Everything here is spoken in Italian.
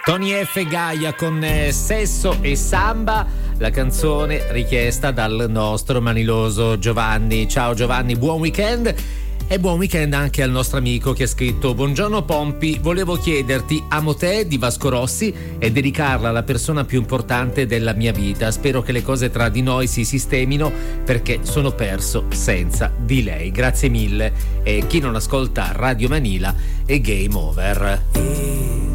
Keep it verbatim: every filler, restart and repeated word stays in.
Tony F. Gaia con eh, Sesso e Samba, la canzone richiesta dal nostro maniloso Giovanni. Ciao Giovanni, buon weekend. E buon weekend anche al nostro amico che ha scritto: buongiorno Pompi, volevo chiederti Amo te di Vasco Rossi e dedicarla alla persona più importante della mia vita. Spero che le cose tra di noi si sistemino perché sono perso senza di lei. Grazie mille. E chi non ascolta Radio Manila è game over.